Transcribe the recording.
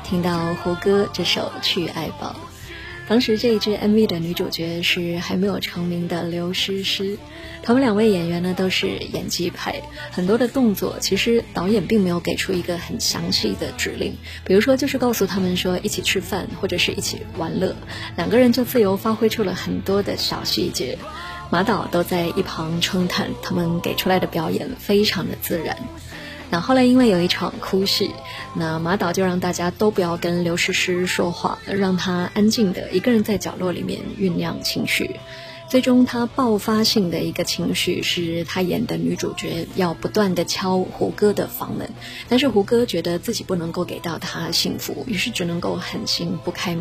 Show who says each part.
Speaker 1: 听到胡歌这首《去爱宝》。当时这一支 MV 的女主角是还没有成名的刘诗诗，他们两位演员呢都是演技派，很多的动作其实导演并没有给出一个很详细的指令，比如说就是告诉他们说一起吃饭或者是一起玩乐，两个人就自由发挥出了很多的小细节，马导都在一旁称叹他们给出来的表演非常的自然。那后来因为有一场哭戏，那马导就让大家都不要跟刘诗诗说话，让她安静的一个人在角落里面酝酿情绪。最终她爆发性的一个情绪是她演的女主角要不断的敲胡歌的房门，但是胡歌觉得自己不能够给到她幸福，于是只能够狠心不开门。